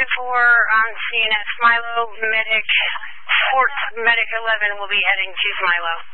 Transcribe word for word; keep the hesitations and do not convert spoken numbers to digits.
two four on scene at Smilo. Medic, Fort Medic eleven will be heading to Smilo.